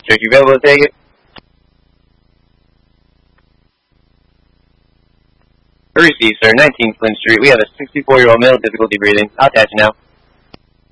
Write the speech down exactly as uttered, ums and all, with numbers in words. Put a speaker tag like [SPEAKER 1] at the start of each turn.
[SPEAKER 1] Sir, you available to take it? Receive, sir. nineteen Flint Street. We have a sixty-four-year-old male, difficulty breathing. I'll attach you now.